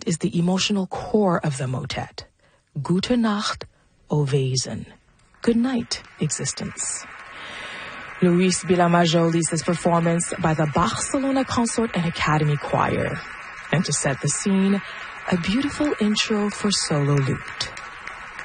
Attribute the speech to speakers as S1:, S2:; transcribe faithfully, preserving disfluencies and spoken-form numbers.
S1: is the emotional core of the motet. Gute Nacht, O Wesen. Good night, existence. Luis Bilamajo leads this performance by the Barcelona Consort and Academy Choir. And to set the scene, a beautiful intro for solo lute.